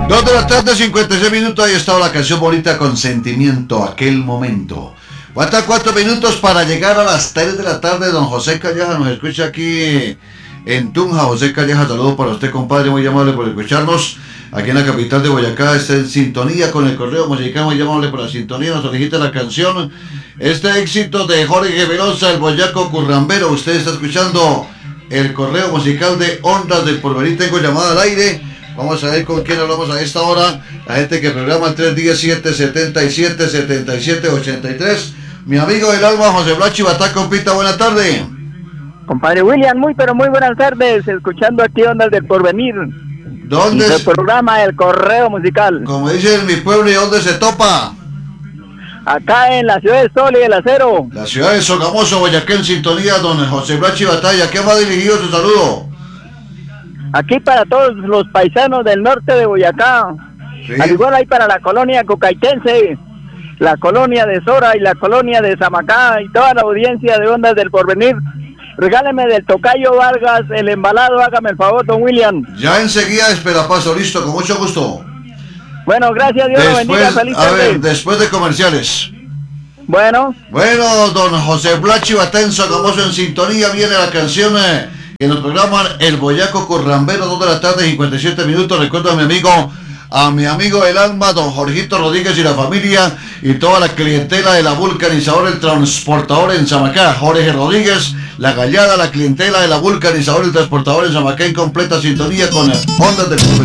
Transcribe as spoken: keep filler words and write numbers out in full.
Dos de la tarde, cincuenta y seis minutos. Ahí estaba la canción bonita con sentimiento, aquel momento. Faltan cuatro minutos para llegar a las tres de la tarde. Don José Calleja nos escucha aquí en Tunja. José Calleja, saludos para usted, compadre, muy amable por escucharnos. Aquí en la capital de Boyacá está en sintonía con el correo musical, muy amable por la sintonía. Nos solicita la canción, este éxito de Jorge Velosa, el boyaco currambero. Usted está escuchando el correo musical de Ondas del Porvenir. Tengo llamada al aire. Vamos a ver con quién hablamos a esta hora. La gente que programa el tres diecisiete, setenta y siete, setenta y siete, ochenta y tres. Mi amigo del alma, José Blas Chivatá, compita, buena tarde. Compadre William, muy pero muy buenas tardes, escuchando aquí Ondas del Porvenir. ¿Dónde? El programa El Correo Musical. Como dicen en mi pueblo, ¿y dónde se topa? Acá en la ciudad de Sol y el Acero. La ciudad de Sogamoso, Boyacá, en sintonía, don José Blas Chivatá. ¿A quién va dirigido su saludo? Aquí para todos los paisanos del norte de Boyacá. Sí. Al igual hay para la colonia cocaitense, la colonia de Sora y la colonia de Zamacá y toda la audiencia de Ondas del Porvenir. Regáleme del tocayo Vargas el embalado, hágame el favor, don William. Ya enseguida, espera paso, listo, con mucho gusto. Bueno, gracias, Dios lo bendiga, feliz A tarde. ver, después de comerciales. Bueno. Bueno, don José Blas Chivatá en Sogamoso en sintonía, viene la canción eh, que nos programan El Boyaco Currambero, dos de la tarde, cincuenta y siete minutos. Recuerdo a mi amigo, a mi amigo del alma, don Jorgito Rodríguez y la familia, y toda la clientela de la vulcanizadora, el transportador en Zamacá, Jorge Rodríguez, la gallada, la clientela de la vulcanizadora, el transportador en Zamacá, en completa sintonía con Ondas del Porvenir.